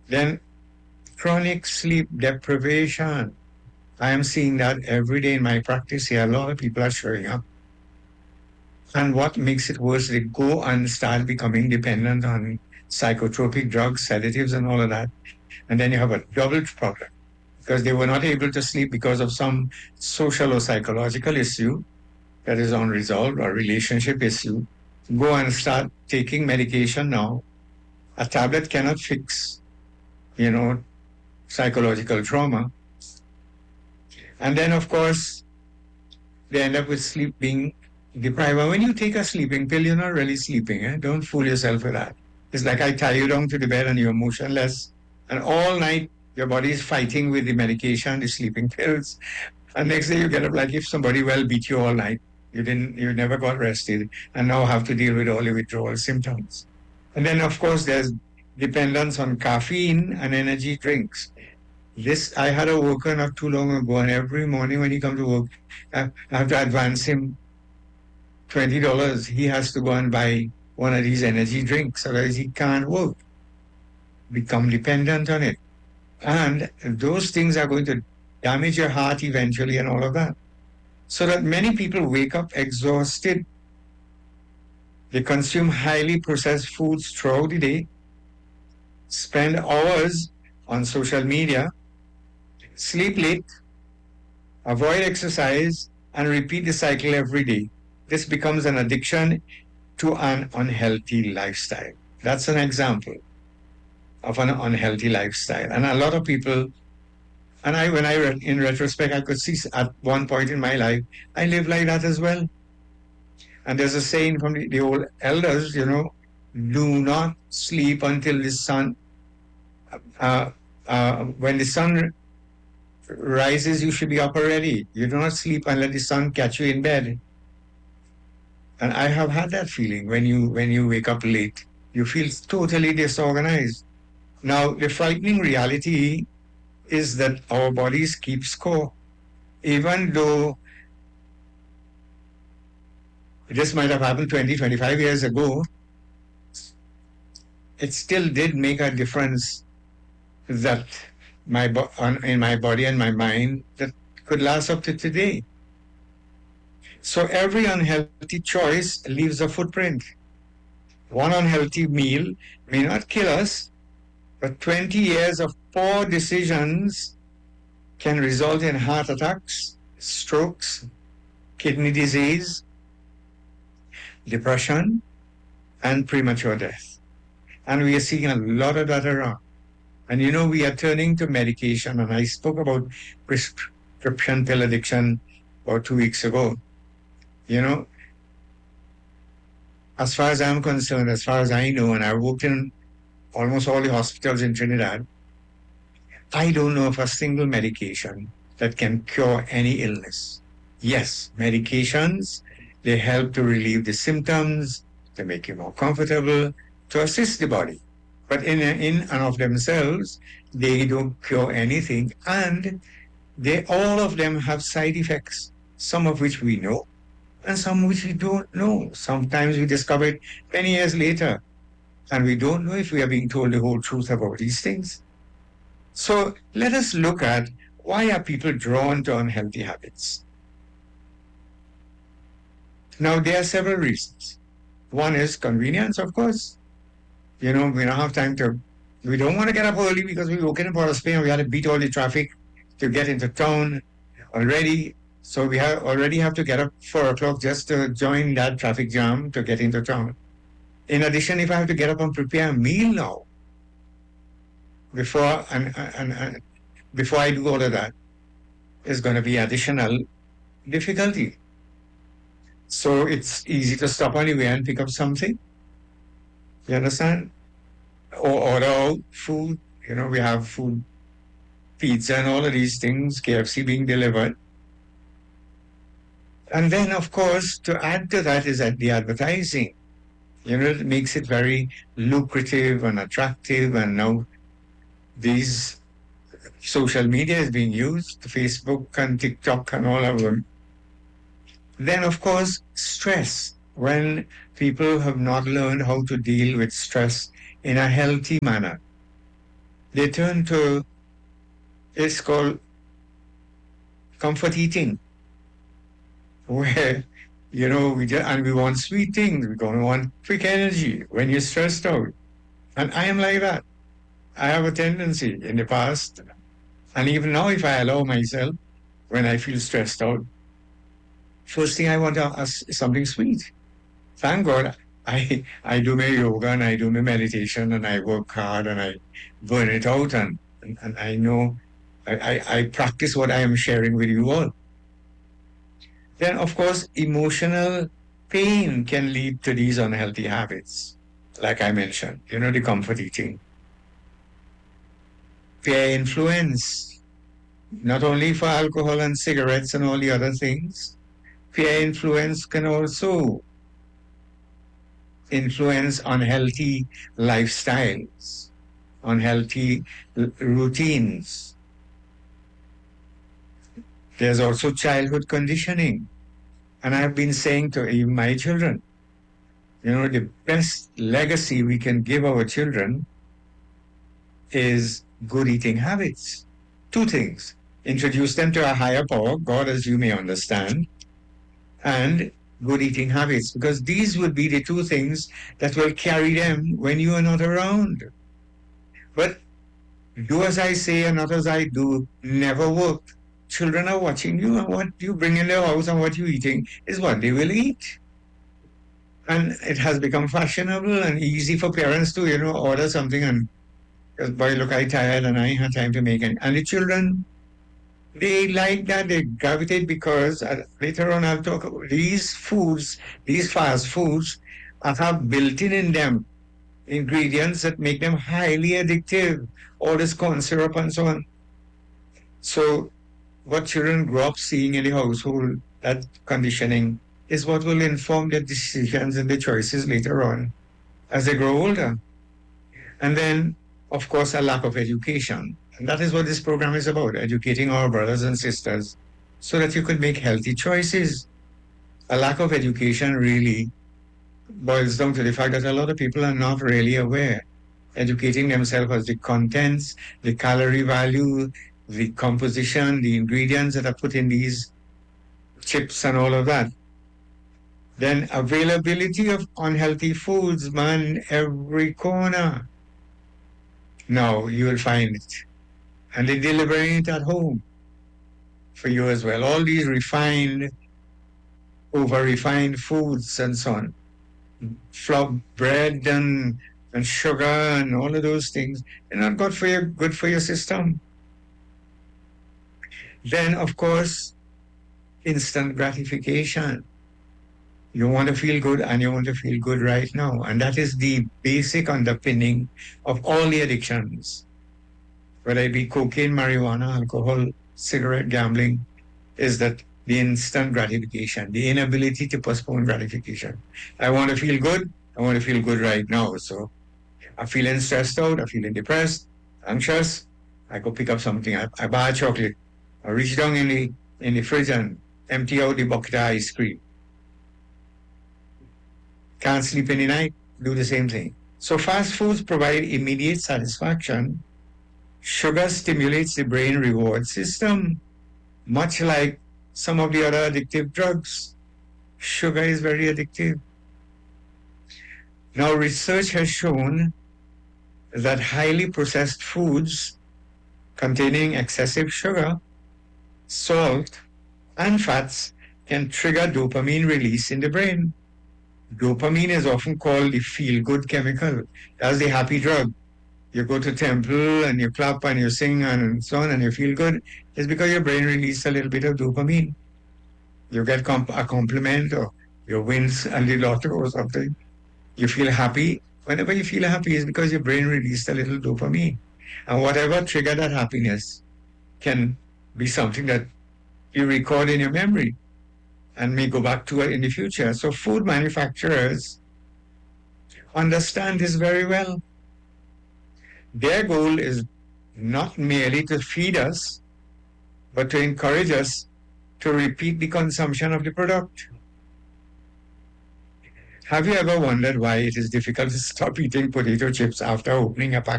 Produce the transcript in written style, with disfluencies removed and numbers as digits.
Then chronic sleep deprivation. I am seeing that every day in my practice here. A lot of people are showing up. And what makes it worse, they go and start becoming dependent on psychotropic drugs, sedatives, and all of that. And then you have a double problem because they were not able to sleep because of some social or psychological issue that is unresolved or relationship issue. Go and start taking medication now. A tablet cannot fix, you know, psychological trauma. And then, of course, they end up with sleep being deprived. But when you take a sleeping pill, you're not really sleeping. Eh? Don't fool yourself with that. It's like I tie you down to the bed and you're motionless. And all night, your body is fighting with the medication, the sleeping pills. And next day, you get up like if somebody well beat you all night. You never got rested and now have to deal with all the withdrawal symptoms. And then, of course, there's dependence on caffeine and energy drinks. This, I had a worker not too long ago, and every morning when he comes to work, I have to advance him $20. He has to go and buy one of these energy drinks, otherwise he can't work. Become dependent on it. And those things are going to damage your heart eventually and all of that. So that many people wake up exhausted. They consume highly processed foods throughout the day, spend hours on social media, sleep late, avoid exercise, and repeat the cycle every day. This becomes an addiction to an unhealthy lifestyle. That's an example of an unhealthy lifestyle. And a lot of people, and in retrospect, I could see at one point in my life, I lived like that as well. And there's a saying from the old elders, do not sleep until the sun, when the sun rises, you should be up already. You do not sleep and let the sun catch you in bed. And I have had that feeling when you wake up late. You feel totally disorganized. Now, the frightening reality is that our bodies keep score. Even though this might have happened 20, 25 years ago, it still did make a difference that in my body and my mind that could last up to today. So every unhealthy choice leaves a footprint. One unhealthy meal may not kill us, but 20 years of poor decisions can result in heart attacks, strokes, kidney disease, depression, and premature death. And we are seeing a lot of that around. And we are turning to medication, and I spoke about prescription pill addiction about 2 weeks ago. As far as I'm concerned, as far as I know, and I worked in almost all the hospitals in Trinidad, I don't know of a single medication that can cure any illness. Yes, medications, they help to relieve the symptoms, to make you more comfortable, to assist the body. But in and of themselves, they don't cure anything, and all of them have side effects, some of which we know, and some which we don't know. Sometimes we discover it many years later, and we don't know if we are being told the whole truth about these things. So let us look at why are people drawn to unhealthy habits. Now, there are several reasons. One is convenience, of course. We don't have time we don't want to get up early because we woke in Port of Spain and we had to beat all the traffic to get into town already. So we already have to get up 4 o'clock just to join that traffic jam to get into town. In addition, if I have to get up and prepare a meal now, before I do all of that, is going to be additional difficulty. So it's easy to stop on the way and pick up something. You understand? Or order out food. We have food, pizza and all of these things, KFC being delivered. And then, of course, to add to that is that the advertising. It makes it very lucrative and attractive. And now these social media is being used, Facebook and TikTok and all of them. Then, of course, stress. When people have not learned how to deal with stress in a healthy manner. they turn to, it's called comfort eating, where, and we want sweet things. We're going to want quick energy when you're stressed out. And I am like that. I have a tendency in the past, and even now, if I allow myself, when I feel stressed out, first thing I want to ask is something sweet. Thank God I do my yoga and I do my meditation and I work hard and I burn it out and I know I practice what I am sharing with you all. Then, of course, emotional pain can lead to these unhealthy habits, like I mentioned, the comfort eating. Peer influence, not only for alcohol and cigarettes and all the other things, peer influence can also influence unhealthy lifestyles, unhealthy routines. There's also childhood conditioning. And I've been saying to even my children, the best legacy we can give our children is good eating habits. Two things. Introduce them to a higher power, God as you may understand, and good eating habits, because these would be the two things that will carry them when you are not around. But do as I say and not as I do never worked. Children are watching you, and what you bring in their house and what you're eating is what they will eat. And it has become fashionable and easy for parents to, order something and, boy, look, I tired and I ain't had time to make it. And the children, they like that, they gravitate because later on I'll talk about these foods, these fast foods have built in them ingredients that make them highly addictive, all this corn syrup and so on. So what children grow up seeing in the household, that conditioning, is what will inform their decisions and their choices later on as they grow older. And then, of course, a lack of education. And that is what this program is about, educating our brothers and sisters so that you could make healthy choices. A lack of education really boils down to the fact that a lot of people are not really aware, educating themselves as the contents, the calorie value, the composition, the ingredients that are put in these chips and all of that. Then availability of unhealthy foods, man, every corner. Now you will find it. And they're delivering it at home for you as well. All these refined, over-refined foods and so on. Flour, bread and sugar and all of those things, they're not good for your system. Then, of course, instant gratification. You want to feel good and you want to feel good right now. And that is the basic underpinning of all the addictions, whether it be cocaine, marijuana, alcohol, cigarette, gambling, is that the instant gratification, the inability to postpone gratification. I want to feel good. I want to feel good right now. So I'm feeling stressed out. I'm feeling depressed, anxious. I go pick up something. I buy a chocolate. I reach down in the fridge and empty out the bucket of ice cream. Can't sleep in the night, do the same thing. So fast foods provide immediate satisfaction. Sugar stimulates the brain reward system, much like some of the other addictive drugs. Sugar is very addictive. Now, research has shown that highly processed foods containing excessive sugar, salt, and fats can trigger dopamine release in the brain. Dopamine is often called the feel-good chemical. That's the happy drug. You go to temple and you clap and you sing and so on and you feel good. It's because your brain released a little bit of dopamine. You get a compliment or you win a the lotto or something. You feel happy. Whenever you feel happy, it's because your brain released a little dopamine. And whatever triggered that happiness can be something that you record in your memory and may go back to it in the future. So food manufacturers understand this very well. Their goal is not merely to feed us, but to encourage us to repeat the consumption of the product. Have you ever wondered why it is difficult to stop eating potato chips after opening a packet